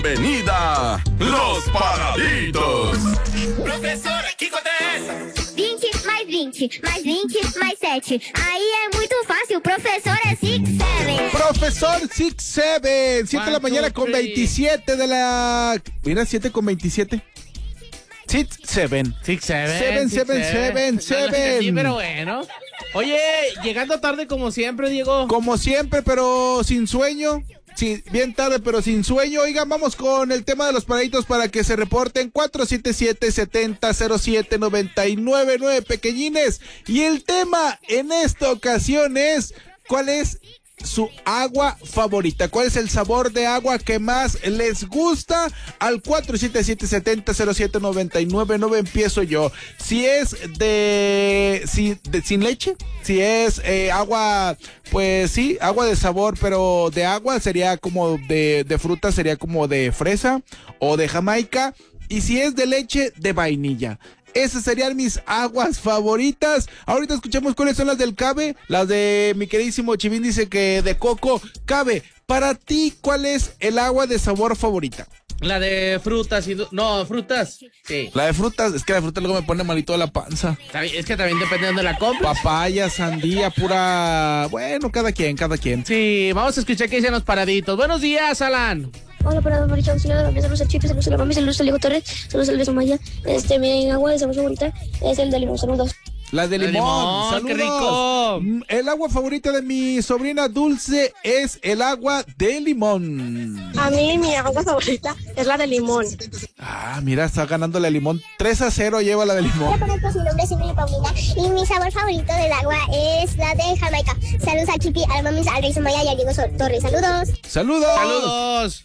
Venida, los paraditos. Professora, que conta é essa? 20 mais 20, mais 20, mais 7. Aí é muito fácil, o professor é 6-7. Profesor 6-7, 7 de la mañana con 27 de la... Mira, 7 con 27. 6-7. 6-7. Sí, pero bueno. Oye, llegando tarde como siempre, Diego. Como siempre, pero sin sueño. Sí, bien tarde, pero sin sueño. Oigan, vamos con el tema de los paraditos para que se reporten. 477-70-07-99-9, pequeñines. Y el tema en esta ocasión es: ¿cuál es su agua favorita? ¿Cuál es el sabor de agua que más les gusta? Al 477-70-07-99-9 empiezo yo. Si es sin leche, si es agua, pues sí, agua de sabor, pero de agua sería como de fruta, sería como de fresa o de Jamaica. Y si es de leche, de vainilla. Esas serían mis aguas favoritas. Ahorita escuchamos cuáles son las del Cabe. Las de mi queridísimo Chivín dice que de coco. Cabe, para ti, ¿cuál es el agua de sabor favorita? La de frutas no, frutas. Sí. La de frutas, es que la de frutas luego me pone malito la panza. Es que también depende de dónde la compras. Papaya, sandía, pura... Bueno, cada quien. Sí, vamos a escuchar qué dicen los paraditos. Buenos días, Alan. Hola, para Mauricio, saludos al Chipe, saludos a la mami, saludos a Diego Torres, saludos al de Sumaya. Mi agua de sabor favorita es el de limón, saludos. La de limón, saludos. ¡Qué rico! El agua favorita de mi sobrina Dulce es el agua de limón. A mí mi agua favorita es la de limón. Ah, mira, está ganando la limón. 3-0 lleva la de limón. Hola, mi nombre es Silvia Paulina y mi sabor favorito del agua es la de Jamaica. Saludos a Chipi, a la mami, al Rey Sumaya y a Diego Torres. Saludos. ¡Saludos!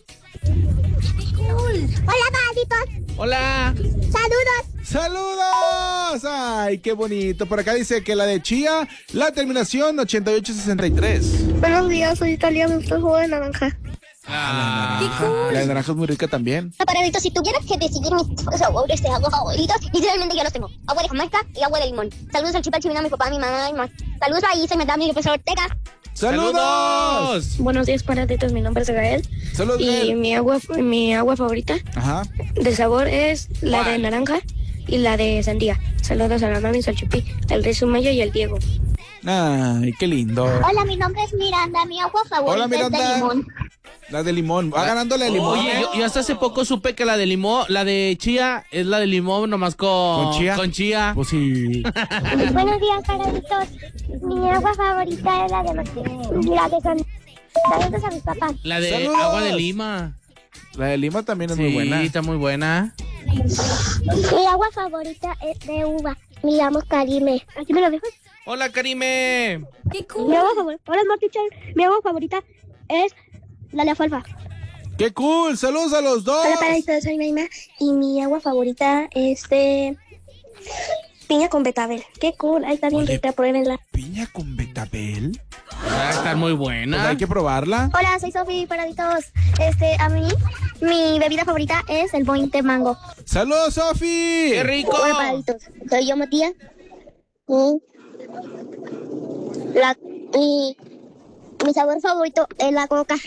Hola, paraditos. Hola. ¡Saludos! ¡Ay, qué bonito! Por acá dice que la de Chía, la terminación 8863. Buenos días, soy Italia, me gusta el jugo de naranja. ¡Qué cool! La de naranja es muy rica también. Paraditos, si tuvieras que decidir mis sabores de agua favoritos, literalmente yo los tengo. Agua de Jamaica y agua de limón. Saludos al Chipi, al Chivina, a mi papá, a mi mamá y más. Saludos a Isa, mi madame y el profesor Ortega. ¡Saludos! Buenos días, paraditos, mi nombre es Gael. Saludos. Y mi agua favorita de sabor es la de naranja y la de sandía. Saludos a la mami, al Chipi, al Rey Sumaya y al Diego. Ay, qué lindo. Hola, mi nombre es Miranda, mi agua favorita es de limón. La de limón, va ganando la de limón. Oye, yo hasta hace poco supe que la de limón, la de chía es la de limón nomás con chía. Pues sí. Buenos días, paraditos. Mi agua favorita es la de sandía. Saludos a mis papás. La de ¡Saludos! Agua de Lima. La de Lima también es Sí, muy buena. está muy buena. Mi agua favorita es de uva. Me llamo Karime. ¿Aquí me lo dejas? Hola, Karime. ¡Qué cool! Mi agua favorita, hola, Marticha. Mi agua favorita es la de alfalfa. ¡Qué cool! ¡Saludos a los dos! Hola, paraditos, soy Naima y mi agua favorita es de piña con betabel. ¡Qué cool! Ahí está bien rica, pruébenla. ¿Piña con betabel? Va a estar muy Pues buena. hay que probarla. Hola, soy Sofi, paraditos. A mí, mi bebida favorita es el boing de mango. ¡Saludos, Sofi! ¡Qué rico! Hola, paraditos. Soy yo, Matías. Y mi sabor favorito es la coca.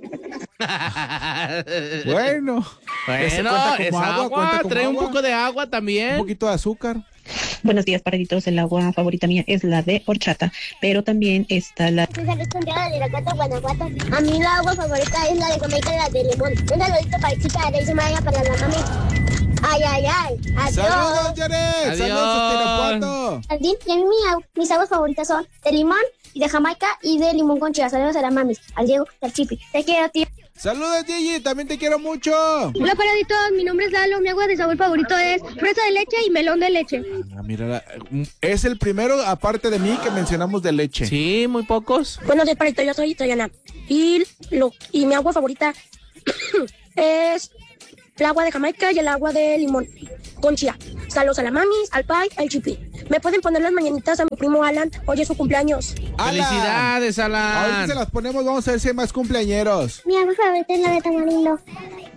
Bueno, ese cuenta como es agua, cuenta como trae un agua. poco de agua también. Un poquito de azúcar. Buenos días, paraditos. El agua favorita mía es la de horchata, pero también está la... Soy Carlos Contreras de Irapuato, Guanajuato. A mí la agua favorita es la de Jamaica y la de limón. Un saludito para Chica de Ismael, para la mami. Ay. Adiós. ¡Saludos, Jared! Adiós. ¡Saludos a Irapuato! Y a mí mis aguas favoritas son de limón y de Jamaica y de limón con chía. Saludos a la mami, al Diego, al Chipi. Te quiero, tío. ¡Saludos, Gigi! ¡También te quiero mucho! Hola, paraditos, mi nombre es Lalo, mi agua de sabor favorito es fresa de leche y melón de leche. Ah, mira, es el primero, aparte de mí, que mencionamos de leche. Sí, muy pocos. Buenos días, paraditos, yo soy italiana. Y mi agua favorita es el agua de Jamaica y el agua de limón con chía. Saludos a la mami, al pai, al Chipi. ¿Me pueden poner las mañanitas a mi primo Alan? Hoy es su cumpleaños. ¡Alan! ¡Felicidades, Alan! Ahorita se las ponemos, vamos a ver si hay más cumpleañeros. Mi agua favorita es la de tamarindo.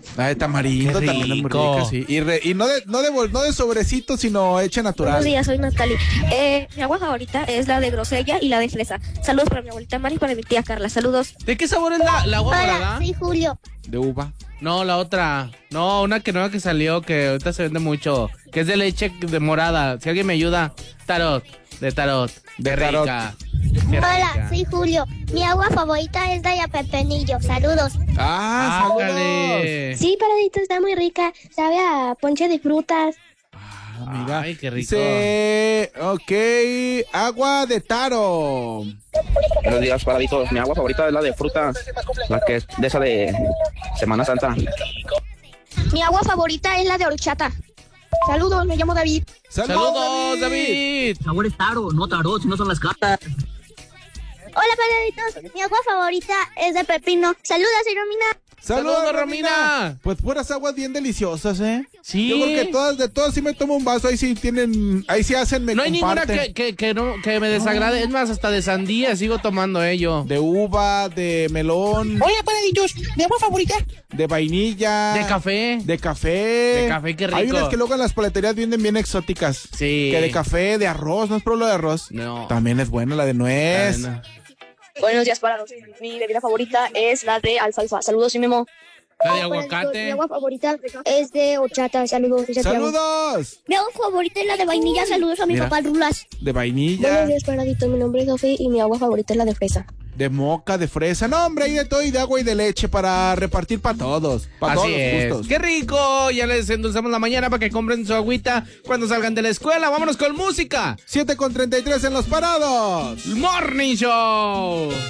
La de tamarindo Qué también es muy rico. rica, sí. Y no de sobrecito, sino hecha natural. Buenos días, soy Natalie. Mi agua favorita es la de grosella y la de fresa. Saludos para mi abuelita Mari y para mi tía Carla. Saludos. ¿De qué sabor es la agua Hola, morada? soy Julio. De uva. No, la otra. No, una que nueva que salió, que ahorita se vende mucho. Que es de leche de morada. Si alguien me ayuda. Tarot. De tarot. De Qué tarot. rica. Qué Hola, rica. soy Julio. Mi agua favorita es la de pepinillo. Saludos. Saludos. Ándale. Sí, paradito, está muy rica. Sabe a ponche de frutas. Mira. Ay, qué rico. Dice, ok, agua de taro. Buenos días, paraditos. Mi agua favorita es la de fruta, la que es de esa de Semana Santa. Mi agua favorita es la de horchata. Saludos, me llamo David. Saludos, David. Sabor es taro, no tarot, si no son las cartas. Hola, paraditos. Mi agua favorita es de pepino. Saludos, soy Romina. Saludos, Romina. Pues puras aguas bien deliciosas, ¿eh? Sí. Yo creo que de todas sí me tomo un vaso, ahí sí hacen, me No hay ninguna comparten. que me desagrade. Es más, hasta de sandía sigo tomando ello. De uva, de melón, Oye, paraditos, mi agua favorita. de vainilla. De café. De café. De café, qué rico. Hay unas que luego en las paleterías vienen bien exóticas. Sí. Que de café, de arroz, ¿no es probado de arroz? No. También es buena la de nuez. No. Buenos días para todos. Mi bebida favorita es la de alfalfa. Saludos, y Memo. La de Mi aguacate. agua favorita es de horchata. Saludos. soy Santiago. ¡Saludos! Mi agua favorita es la de vainilla. Saludos a mi Mira. papá Rulas. De vainilla, Buenos días, paradito. Mi nombre es Sofi y mi agua favorita es la de fresa. de moca, de fresa. No, hombre, hay de todo y de agua y de leche para repartir para todos. Para todos Así los es. gustos. ¡Qué rico! Ya les endulzamos la mañana para que compren su agüita cuando salgan de la escuela. ¡Vámonos con música! 7:33 en los parados. ¡Morning Show!